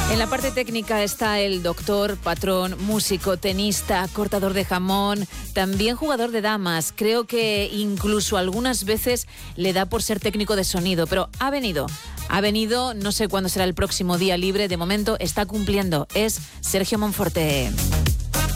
En la parte técnica está el doctor, patrón, músico, tenista, cortador de jamón, también jugador de damas. Creo que incluso algunas veces le da por ser técnico de sonido, pero ha venido, no sé cuándo será el próximo día libre, de momento está cumpliendo. Es Sergio Monforte.